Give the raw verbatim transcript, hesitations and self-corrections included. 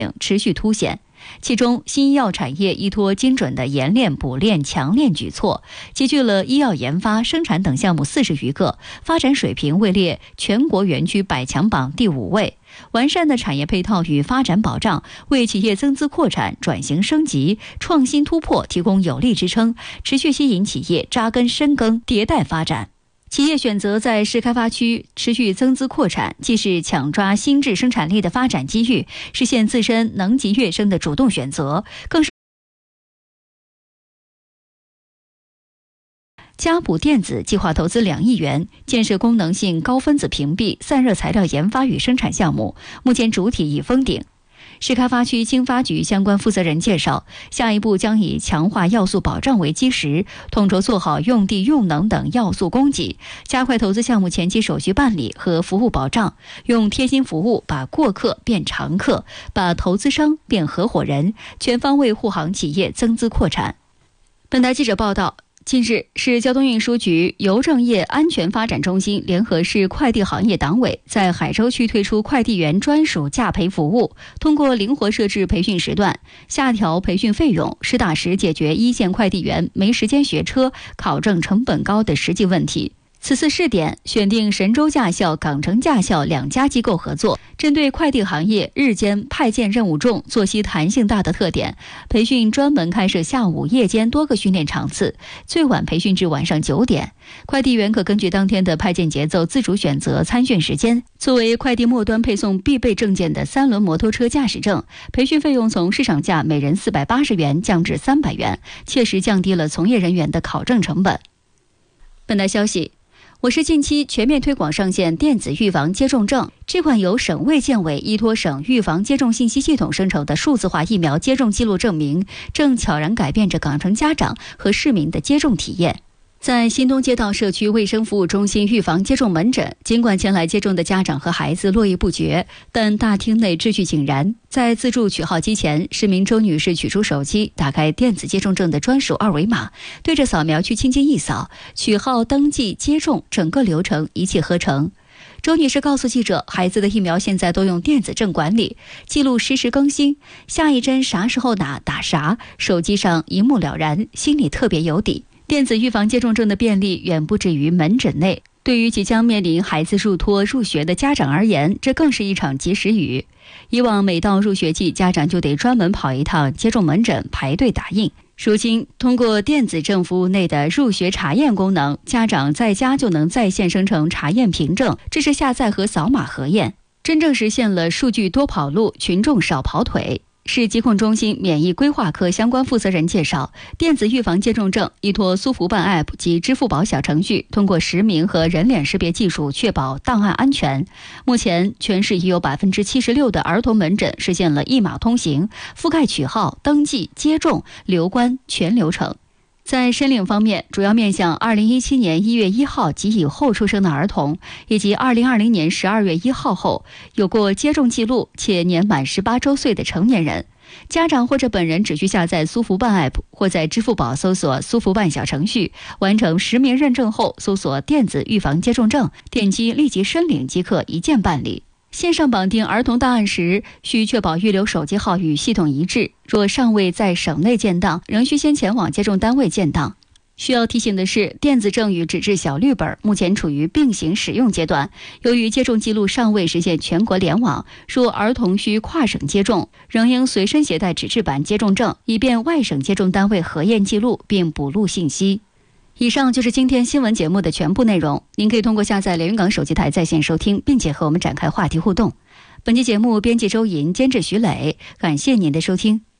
持续凸显。其中，新医药产业依托精准的研炼、补炼、强炼举措，集聚了医药研发、生产等项目四十余个，发展水平位列全国园区百强榜第五位。完善的产业配套与发展保障，为企业增资扩产、转型升级、创新突破提供有力支撑，持续吸引企业扎根深耕、迭代发展。企业选择在市开发区持续增资扩产，既是抢抓新质生产力的发展机遇，实现自身能级跃升的主动选择，更是嘉补电子计划投资两亿元，建设功能性高分子屏蔽散热材料研发与生产项目，目前主体已封顶。市开发区经发局相关负责人介绍，下一步将以强化要素保障为基石，统筹做好用地用能等要素供给，加快投资项目前期手续办理和服务保障，用贴心服务把过客变常客，把投资商变合伙人，全方位护航企业增资扩产。本台记者报道，近日，市交通运输局邮政业安全发展中心联合市快递行业党委在海州区推出快递员专属驾培服务，通过灵活设置培训时段、下调培训费用，实打实解决一线快递员没时间学车、考证成本高的实际问题。此次试点选定神州驾校、港城驾校两家机构合作，针对快递行业日间派件任务重、作息弹性大的特点，培训专门开设下午、夜间多个训练场次，最晚培训至晚上九点。快递员可根据当天的派件节奏自主选择参训时间。作为快递末端配送必备证件的三轮摩托车驾驶证，培训费用从市场价每人四百八十元降至三百元，切实降低了从业人员的考证成本。本台消息，我市近期全面推广上线电子预防接种证，这款由省卫健委依托省预防接种信息系统生成的数字化疫苗接种记录证明，正悄然改变着港城家长和市民的接种体验。在新东街道社区卫生服务中心预防接种门诊，尽管前来接种的家长和孩子络绎不绝，但大厅内秩序井然。在自助取号机前，市民周女士取出手机，打开电子接种证的专属二维码，对着扫描器轻轻一扫，取号、登记、接种，整个流程一气呵成。周女士告诉记者，孩子的疫苗现在都用电子证管理，记录实时更新，下一针啥时候打打啥，手机上一目了然，心里特别有底。电子预防接种证的便利远不止于门诊内，对于即将面临孩子入托入学的家长而言，这更是一场及时雨。以往每到入学季，家长就得专门跑一趟接种门诊排队打印，如今通过电子证服务内的入学查验功能，家长在家就能在线生成查验凭证，支持下载和扫码核验，真正实现了数据多跑路，群众少跑腿。市疾控中心免疫规划科相关负责人介绍，电子预防接种证依托苏福办 App 及支付宝小程序，通过实名和人脸识别技术确保档案安全。目前，全市已有百分之七十六的儿童门诊实现了一码通行，覆盖取号、登记、接种、留观全流程。在申领方面，主要面向二零一七年一月一号及以后出生的儿童，以及二零二零年十二月一号后有过接种记录且年满十八周岁的成年人。家长或者本人只需下载苏福办 App 或在支付宝搜索苏福办小程序，完成实名认证后搜索电子预防接种证，点击立即申领即可一键办理。线上绑定儿童档案时，需确保预留手机号与系统一致，若尚未在省内建档，仍需先前往接种单位建档。需要提醒的是，电子证与纸质小绿本目前处于并行使用阶段，由于接种记录尚未实现全国联网，若儿童需跨省接种，仍应随身携带纸质版接种证，以便外省接种单位核验记录并补录信息。以上就是今天新闻节目的全部内容，您可以通过下载连云港手机台在线收听，并且和我们展开话题互动。本期节目编辑周莹，监制徐磊，感谢您的收听。